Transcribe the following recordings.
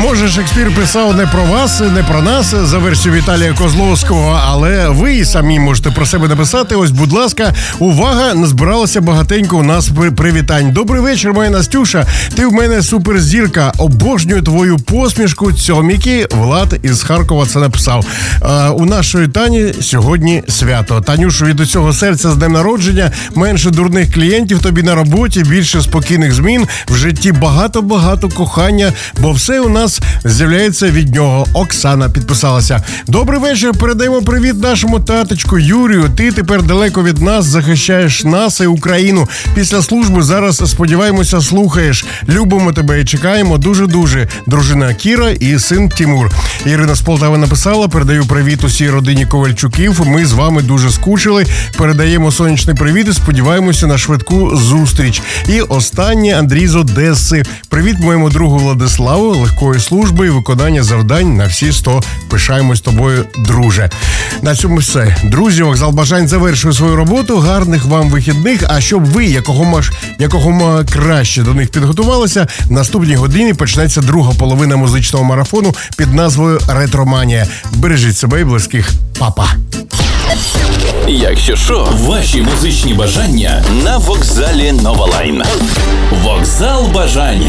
Може, Шекспір писав не про вас, не про нас, за версією Віталія Козловського, але ви самі можете про себе написати. Ось, будь ласка, увага, назбиралося багатенько у нас привітань. Добрий вечір, моя Настюша, ти в мене суперзірка, обожнюю твою посмішку, цьоміки. Влад із Харкова це написав. У нашої Тані сьогодні свято. Танюшу, від усього серця з днем народження, менше дурних клієнтів тобі на роботі, більше спокійних змін, в житті багато-багато кохання, бо все у нас з'являється від нього. Оксана підписалася. Добрий вечір, передаємо привіт нашому таточку Юрію. Ти тепер далеко від нас, захищаєш нас і Україну. Після служби зараз, сподіваємося, слухаєш. Любимо тебе і чекаємо дуже-дуже. Дружина Кіра і син Тімур. Ірина з Полтави написала, передаю привіт усій родині Ковальчуків. Ми з вами дуже скучили. Передаємо сонячний привіт і сподіваємося на швидку зустріч. І останнє, Андрій з Одеси. Привіт моєму другу Владиславу, легкої служби і виконання завдань на всі 100. Пишаємось тобою, друже. На цьому все. Друзі, вокзал бажань завершує свою роботу. Гарних вам вихідних. А щоб ви якомога краще до них підготувалися, в наступній годині почнеться друга половина музичного марафону під назвою «Ретроманія». Бережіть себе і близьких. Па-па. Якщо що, ваші музичні бажання на вокзалі Нова Лайн. Вокзал бажань.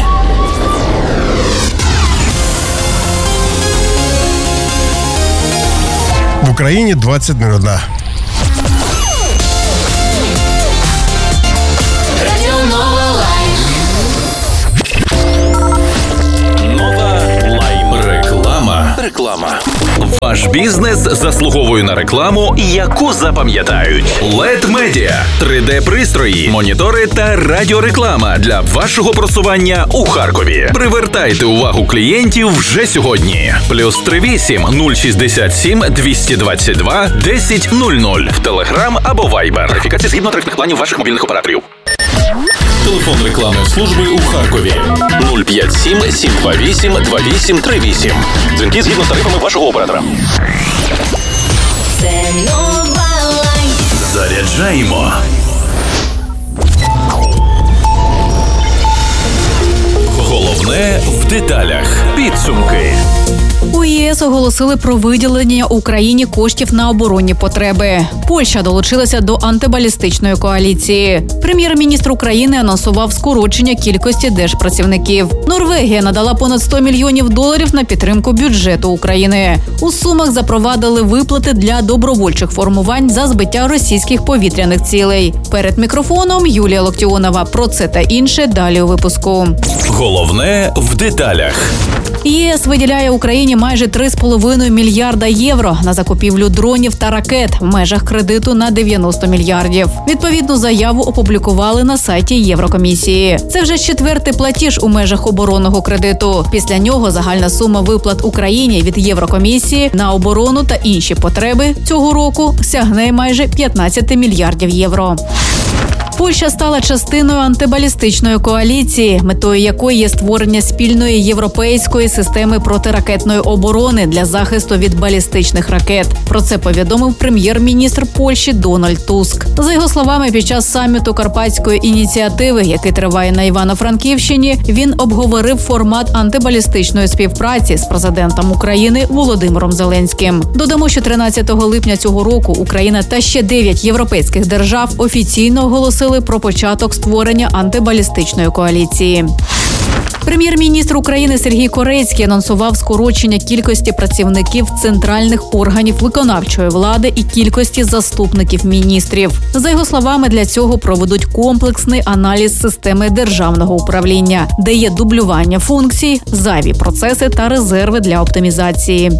В Україні 20:01. Реклама. Ваш бізнес заслуговує на рекламу, яку запам'ятають. LED Media, 3D-пристрої, монітори та радіореклама для вашого просування у Харкові. Привертайте увагу клієнтів вже сьогодні. +38 067 222 1000 в Telegram або Viber. Верифікація згідно тарифних планів ваших мобільних операторів. Телефон рекламної служби у Харкові 057 728 2838. Дзвінки згідно з тарифами вашого оператора. Це Нова Лайн. Заряджаємо. Головне в деталях. Підсумки. У ЄС оголосили про виділення Україні коштів на оборонні потреби. Польща долучилася до антибалістичної коаліції. Прем'єр-міністр України анонсував скорочення кількості держпрацівників. Норвегія надала понад $100 мільйонів на підтримку бюджету України. У Сумах запровадили виплати для добровольчих формувань за збиття російських повітряних цілей. Перед мікрофоном Юлія Локтіонова. Про це та інше далі у випуску. Головне в деталях. ЄС виділяє Україні майже 3,5 мільярда євро на закупівлю дронів та ракет в межах кредиту на 90 мільярдів. Відповідну заяву опублікували на сайті Єврокомісії. Це вже 4-й платіж у межах оборонного кредиту. Після нього загальна сума виплат Україні від Єврокомісії на оборону та інші потреби цього року сягне майже 15 мільярдів євро. Польща стала частиною антибалістичної коаліції, метою якої є створення спільної європейської системи протиракетної оборони для захисту від балістичних ракет. Про це повідомив прем'єр-міністр Польщі Дональд Туск. За його словами, під час саміту Карпатської ініціативи, який триває на Івано-Франківщині, він обговорив формат антибалістичної співпраці з президентом України Володимиром Зеленським. Додамо, що 13 липня цього року Україна та ще 9 європейських держав офіційно оголосили про початок створення антибалістичної коаліції. Прем'єр-міністр України Сергій Корецький анонсував скорочення кількості працівників центральних органів виконавчої влади і кількості заступників міністрів. За його словами, для цього проведуть комплексний аналіз системи державного управління, де є дублювання функцій, зайві процеси та резерви для оптимізації.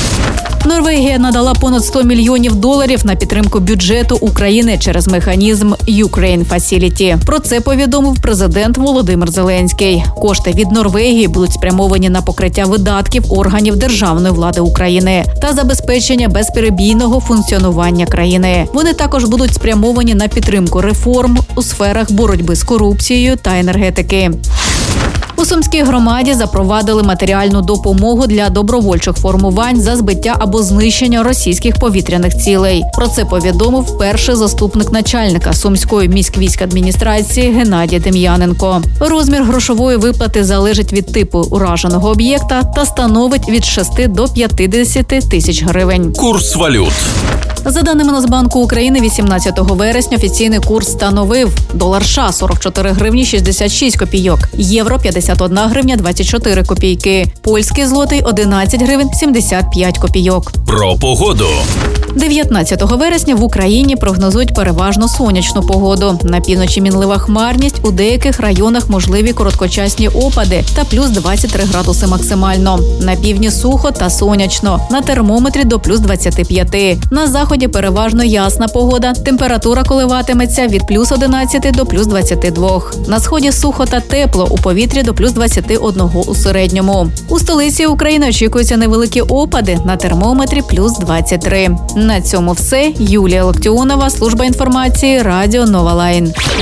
Норвегія надала понад $100 мільйонів на підтримку бюджету України через механізм Ukraine Facility. Про це повідомив президент Володимир Зеленський. Кошти від Норвегії будуть спрямовані на покриття видатків органів державної влади України та забезпечення безперебійного функціонування країни. Вони також будуть спрямовані на підтримку реформ у сферах боротьби з корупцією та енергетики. У У Сумській громаді запровадили матеріальну допомогу для добровольчих формувань за збиття або знищення російських повітряних цілей. Про це повідомив перший заступник начальника Сумської міськвійськадміністрації Геннадій Дем'яненко. Розмір грошової виплати залежить від типу ураженого об'єкта та становить від 6 до 50 тисяч гривень. Курс валют. За даними Нацбанку України, 18 вересня офіційний курс становив: долар США – 44 гривні 66 копійок, євро – 51 гривня 24 копійки, польський злотий – 11 гривень 75 копійок. Про погоду. 19 вересня в Україні прогнозують переважно сонячну погоду. На півночі мінлива хмарність, у деяких районах можливі короткочасні опади та плюс 23 градуси максимально. На півдні сухо та сонячно, на термометрі до плюс 25. На заході переважно ясна погода, температура коливатиметься від плюс 11 до плюс 22. На сході сухо та тепло, у повітрі до плюс 21 у середньому. У столиці України очікуються невеликі опади, на термометрі плюс 23. На цьому все. Юлія Локтіонова, служба інформації, Радіо Нова Лайн.